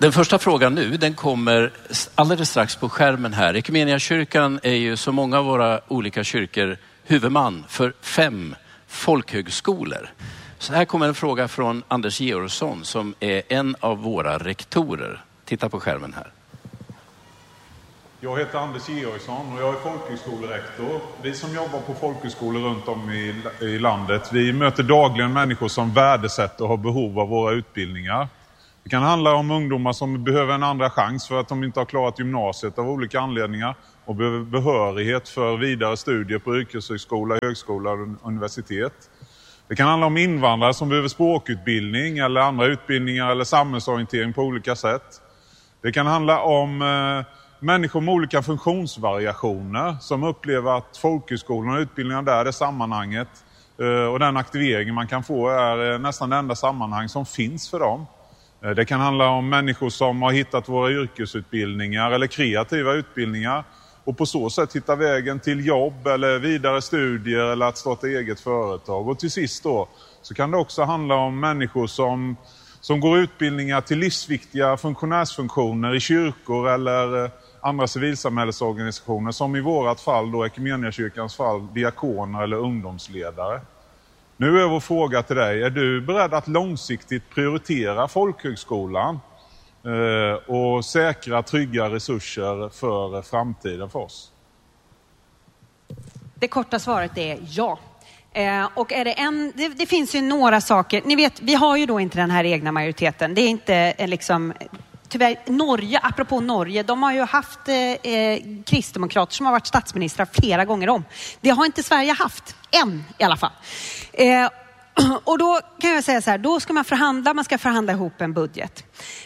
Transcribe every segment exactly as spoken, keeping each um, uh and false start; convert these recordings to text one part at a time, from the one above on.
Den första frågan nu, den kommer alldeles strax på skärmen här. Equmeniakyrkan är ju som många av våra olika kyrkor huvudman för fem folkhögskolor. Så här kommer en fråga från Anders Georgsson som är en av våra rektorer. Titta på skärmen här. Jag heter Anders Georgsson och jag är folkhögskolerektor. Vi som jobbar på folkhögskolor runt om i, i landet, vi möter dagligen människor som värdesätter och har behov av våra utbildningar. Det kan handla om ungdomar som behöver en andra chans för att de inte har klarat gymnasiet av olika anledningar och behöver behörighet för vidare studier på yrkeshögskola, högskola och universitet. Det kan handla om invandrare som behöver språkutbildning eller andra utbildningar eller samhällsorientering på olika sätt. Det kan handla om eh, människor med olika funktionsvariationer som upplever att folkhögskolorna och utbildningarna där är sammanhanget eh, och den aktiveringen man kan få är eh, nästan det enda sammanhang som finns för dem. Eh, det kan handla om människor som har hittat våra yrkesutbildningar eller kreativa utbildningar och på så sätt hitta vägen till jobb eller vidare studier eller att starta eget företag. Och till sist då så kan det också handla om människor som, som går utbildningar till livsviktiga funktionärsfunktioner i kyrkor eller andra civilsamhällesorganisationer som i vårat fall då Equmeniakyrkans fall diakoner eller ungdomsledare. Nu är vår fråga till dig, är du beredd att långsiktigt prioritera folkhögskolan och säkra trygga resurser för framtiden för oss? Det korta svaret är ja. Eh, och är det en, det, det finns ju några saker. Ni vet, vi har ju då inte den här egna majoriteten. Det är inte eh, liksom, tyvärr, Norge, apropå Norge, de har ju haft eh, kristdemokrater som har varit statsministrar flera gånger om. Det har inte Sverige haft, än i alla fall. Eh, och då kan jag säga så här, då ska man förhandla, man ska förhandla ihop en budget.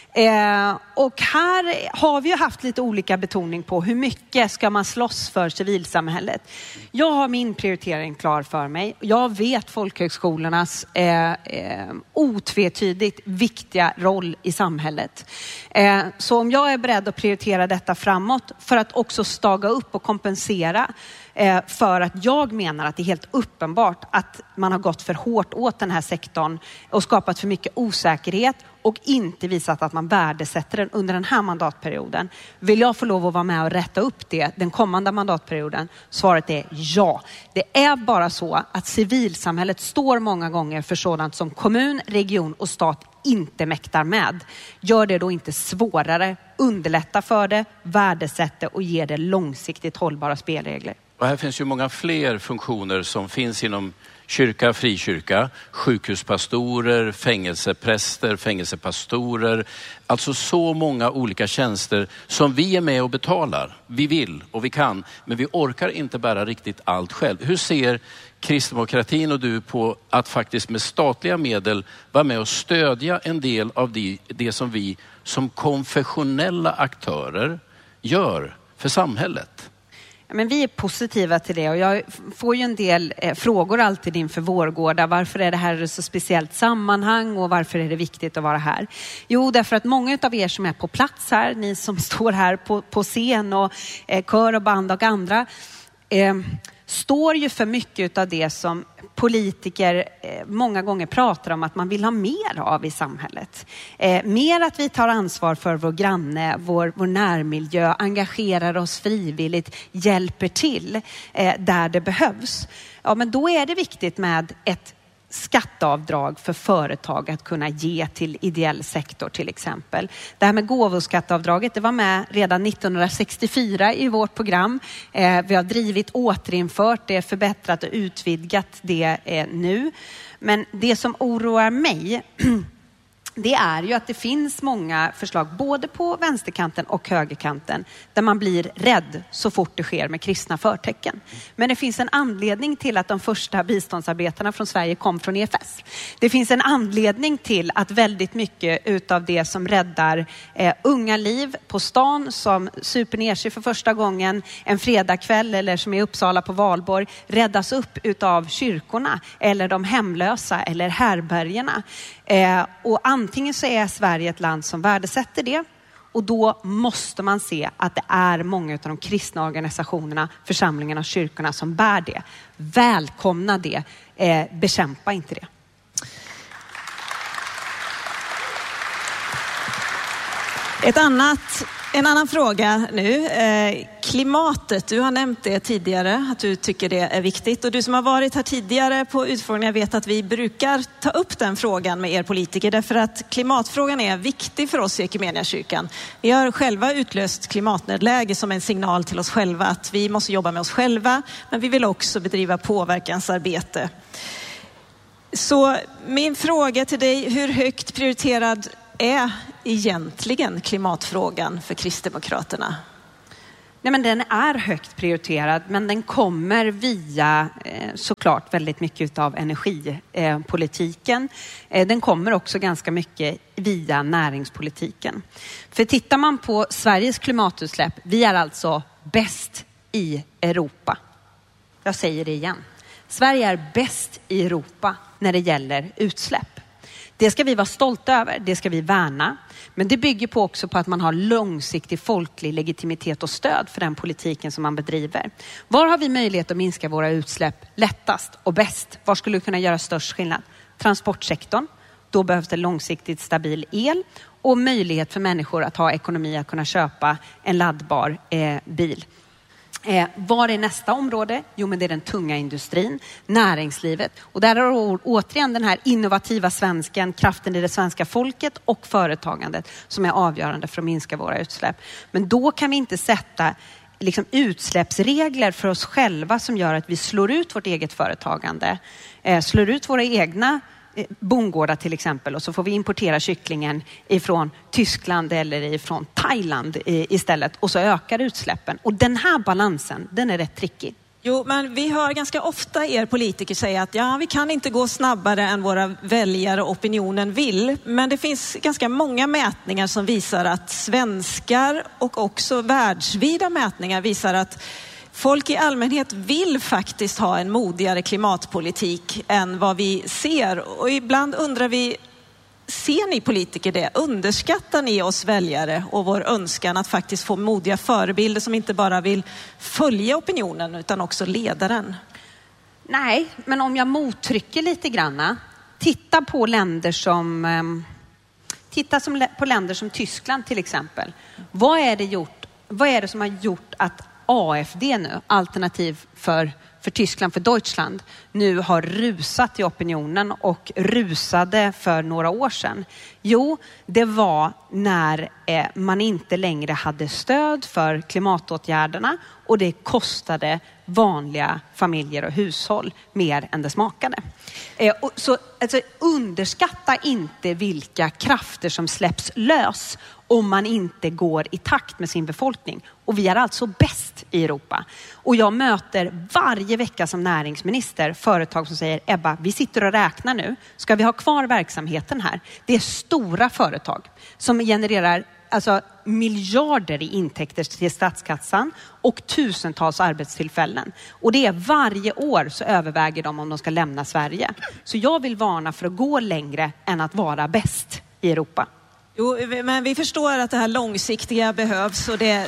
Eh, och här har vi ju haft lite olika betoning på hur mycket ska man slåss för civilsamhället. Jag har min prioritering klar för mig. Jag vet folkhögskolornas eh, eh, otvetydigt viktiga roll i samhället. Eh, så om jag är beredd att prioritera detta framåt för att också staga upp och kompensera eh, för att jag menar att det är helt uppenbart att man har gått för hårt åt den här sektorn och skapat för mycket osäkerhet och inte visat att man värdesätter den under den här mandatperioden. Vill jag få lov att vara med och rätta upp det den kommande mandatperioden? Svaret är ja. Det är bara så att civilsamhället står många gånger för sådant som kommun, region och stat inte mäktar med. Gör det då inte svårare, underlätta för det, värdesätta och ge det långsiktigt hållbara spelregler. Och här finns ju många fler funktioner som finns inom kyrka, frikyrka, sjukhuspastorer, fängelsepräster, fängelsepastorer. Alltså så många olika tjänster som vi är med och betalar. Vi vill och vi kan, men vi orkar inte bära riktigt allt själv. Hur ser kristdemokratin och du på att faktiskt med statliga medel vara med och stödja en del av det, det som vi som konfessionella aktörer gör för samhället? Men vi är positiva till det och jag får ju en del eh, frågor alltid inför Vårgårda. Varför är det här ett så speciellt sammanhang och varför är det viktigt att vara här? Jo, därför att många av er som är på plats här, ni som står här på, på scen och eh, kör och band och andra, eh, står ju för mycket av det som politiker eh, många gånger pratar om att man vill ha mer av i samhället. Eh, mer att vi tar ansvar för vår granne, vår, vår närmiljö, engagerar oss frivilligt, hjälper till eh, där det behövs. Ja, men då är det viktigt med ett skatteavdrag för företag att kunna ge till ideell sektor till exempel. Det här med gåvoskatteavdraget, det var med redan nittonhundrasextiofyra i vårt program. Eh, vi har drivit, återinfört det, förbättrat och utvidgat det eh, nu. Men det som oroar mig det är ju att det finns många förslag både på vänsterkanten och högerkanten där man blir rädd så fort det sker med kristna förtecken. Men det finns en anledning till att de första biståndsarbetarna från Sverige kom från E F S. Det finns en anledning till att väldigt mycket utav det som räddar eh, unga liv på stan som super ner sig för första gången en fredagkväll eller som i Uppsala på Valborg räddas upp utav kyrkorna eller de hemlösa eller härbergerna. Eh, och antingen så är Sverige ett land som värdesätter det och då måste man se att det är många av de kristna organisationerna, församlingarna och kyrkorna som bär det. Välkomna det, eh, bekämpa inte det. Ett annat, en annan fråga nu. Eh, klimatet, du har nämnt det tidigare, att du tycker det är viktigt. Och du som har varit här tidigare på utfrågningar vet att vi brukar ta upp den frågan med er politiker. Därför att klimatfrågan är viktig för oss i Equmeniakyrkan. Vi har själva utlöst klimatnödläge som en signal till oss själva att vi måste jobba med oss själva. Men vi vill också bedriva påverkansarbete. Så min fråga till dig, hur högt prioriterad är egentligen klimatfrågan för Kristdemokraterna? Nej, men den är högt prioriterad, men den kommer via eh, såklart väldigt mycket av energipolitiken. Eh, den kommer också ganska mycket via näringspolitiken. För tittar man på Sveriges klimatutsläpp, vi är alltså bäst i Europa. Jag säger det igen. Sverige är bäst i Europa när det gäller utsläpp. Det ska vi vara stolta över, det ska vi värna. Men det bygger på också på att man har långsiktig folklig legitimitet och stöd för den politiken som man bedriver. Var har vi möjlighet att minska våra utsläpp lättast och bäst? Var skulle det kunna göra störst skillnad? Transportsektorn. Då behövs det långsiktigt stabil el och möjlighet för människor att ha ekonomi att kunna köpa en laddbar eh, bil. Eh, vad är nästa område? Jo, men det är den tunga industrin, näringslivet. Och där har återigen den här innovativa svensken, kraften i det svenska folket och företagandet som är avgörande för att minska våra utsläpp. Men då kan vi inte sätta liksom utsläppsregler för oss själva som gör att vi slår ut vårt eget företagande, eh, slår ut våra egna bondgårdar till exempel, och så får vi importera kycklingen ifrån Tyskland eller ifrån Thailand istället, och så ökar utsläppen. Och den här balansen, den är rätt tricky. Jo, men vi hör ganska ofta er politiker säga att ja, vi kan inte gå snabbare än våra väljare och opinionen vill. Men det finns ganska många mätningar som visar att svenskar och också världsvida mätningar visar att folk i allmänhet vill faktiskt ha en modigare klimatpolitik än vad vi ser. Och ibland undrar vi, ser ni politiker det? Underskattar ni oss väljare och vår önskan att faktiskt få modiga förebilder som inte bara vill följa opinionen utan också leda den? Nej, men om jag mottrycker lite granna, titta på länder som, titta som, på länder som Tyskland till exempel. Vad är det gjort? Vad är det som har gjort att A F D nu, alternativ för, för Tyskland, för Deutschland, nu har rusat i opinionen och rusade för några år sedan? Jo, det var när eh, man inte längre hade stöd för klimatåtgärderna och det kostade vanliga familjer och hushåll mer än det smakade. Eh, och så alltså, underskatta inte vilka krafter som släpps lös om man inte går i takt med sin befolkning. Och vi är alltså bäst i Europa. Och jag möter varje vecka som näringsminister företag som säger, Ebba, vi sitter och räknar nu. Ska vi ha kvar verksamheten här? Det är stora företag som genererar alltså miljarder i intäkter till statskassan och tusentals arbetstillfällen. Och det är varje år så överväger de om de ska lämna Sverige. Så jag vill varna för att gå längre än att vara bäst i Europa. Jo, men vi förstår att det här långsiktiga behövs och det,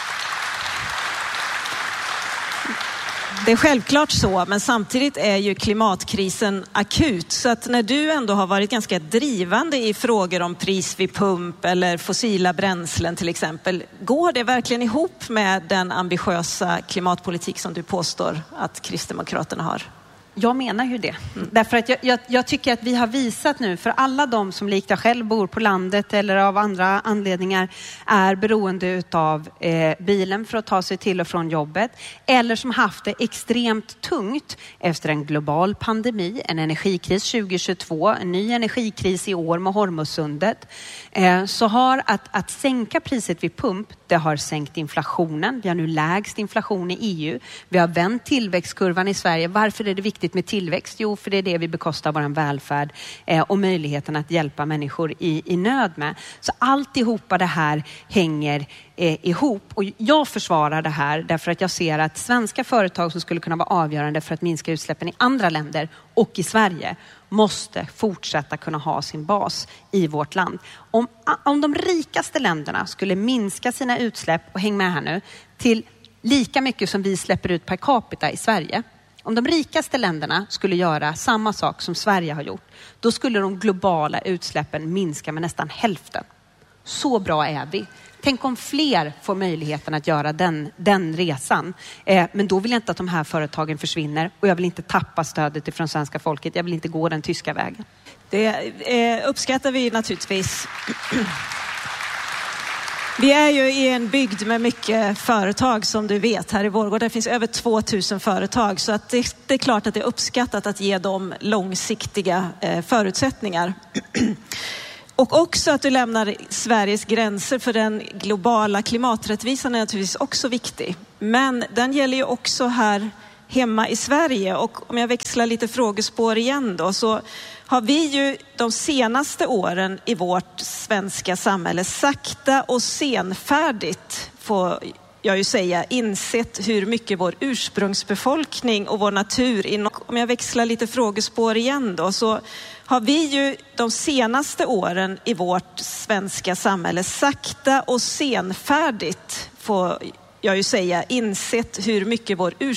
det är självklart så, men samtidigt är ju klimatkrisen akut. Så att när du ändå har varit ganska drivande i frågor om pris vid pump eller fossila bränslen till exempel, går det verkligen ihop med den ambitiösa klimatpolitik som du påstår att Kristdemokraterna har? Jag menar ju det. Mm. Därför att jag, jag, jag tycker att vi har visat nu för alla de som likt jag själv bor på landet eller av andra anledningar är beroende av eh, bilen för att ta sig till och från jobbet, eller som haft det extremt tungt efter en global pandemi, en energikris tjugo tjugotvå, en ny energikris i år med Hormuzsundet, eh, så har att, att sänka priset vid pump, det har sänkt inflationen. Vi har nu lägst inflation i E U. Vi har vänt tillväxtkurvan i Sverige. Varför är det viktigt med tillväxt? Jo, för det är det vi bekostar vår välfärd eh, och möjligheten att hjälpa människor i, i nöd med. Så alltihopa det här hänger eh, ihop. Och jag försvarar det här därför att jag ser att svenska företag som skulle kunna vara avgörande för att minska utsläppen i andra länder och i Sverige måste fortsätta kunna ha sin bas i vårt land. Om, om de rikaste länderna skulle minska sina utsläpp, och häng med här nu, till lika mycket som vi släpper ut per capita i Sverige. Om de rikaste länderna skulle göra samma sak som Sverige har gjort, då skulle de globala utsläppen minska med nästan hälften. Så bra är vi. Tänk om fler får möjligheten att göra den, den resan. Eh, men då vill jag inte att de här företagen försvinner. Och jag vill inte tappa stödet ifrån svenska folket. Jag vill inte gå den tyska vägen. Det eh, uppskattar vi naturligtvis. Vi är ju i en bygd med mycket företag som du vet här i Vårgårda. Det finns över tvåtusen företag, så att det, det är klart att det är uppskattat att ge dem långsiktiga eh, förutsättningar. Och också att du lämnar Sveriges gränser, för den globala klimaträttvisan är naturligtvis också viktig. Men den gäller ju också här hemma i Sverige. Och om jag växlar lite frågespår igen då, så har vi ju de senaste åren i vårt svenska samhälle sakta och senfärdigt, får jag ju säga, insett hur mycket vår ursprungsbefolkning och vår natur inom... Om jag växlar lite frågespår igen då, så har vi ju de senaste åren i vårt svenska samhälle sakta och senfärdigt, får jag ju säga, insett hur mycket vår ursprungsbefolkning